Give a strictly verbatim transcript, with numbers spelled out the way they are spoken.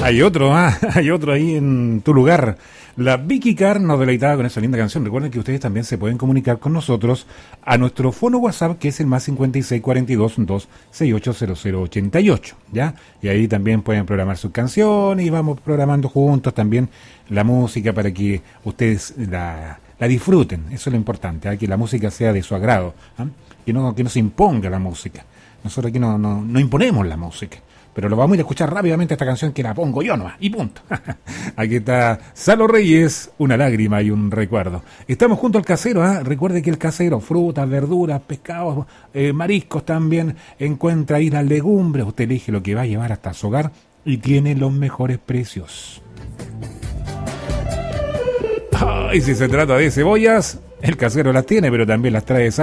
Hay otro, ah, hay otro ahí en tu lugar. La Vicky Carr nos deleitaba con esa linda canción. Recuerden que ustedes también se pueden comunicar con nosotros a nuestro fono WhatsApp, que es el más cincuenta y seis cuarenta y dos, dos sesenta y ocho cero cero ochenta y ocho, ¿ya? Y ahí también pueden programar sus canciones y vamos programando juntos también la música para que ustedes la, la disfruten. Eso es lo importante, ¿eh? Que la música sea de su agrado, ¿eh? Que no, que no se imponga la música. Nosotros aquí no, no, no imponemos la música. Pero lo vamos a ir a escuchar rápidamente esta canción que la pongo yo nomás, y punto. Aquí está Salo Reyes, Una lágrima y un recuerdo. Estamos junto al casero, ¿eh? Recuerde que el casero, frutas, verduras, pescados, eh, mariscos también, encuentra ahí las legumbres. Usted elige lo que va a llevar hasta su hogar y tiene los mejores precios. Ay, si se trata de cebollas, el casero las tiene, pero también las trae.